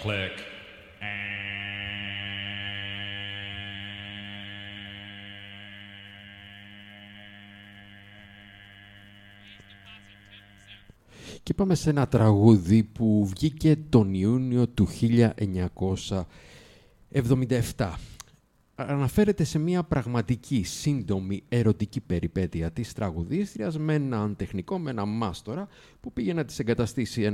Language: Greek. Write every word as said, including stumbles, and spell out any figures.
click. Και πάμε σε ένα τραγούδι που βγήκε τον Ιούνιο του χίλια εννιακόσια εβδομήντα επτά. Αναφέρεται σε μια πραγματική σύντομη ερωτική περιπέτεια της τραγουδίστριας με έναν τεχνικό, με έναν μάστορα που πήγε να της εγκαταστήσει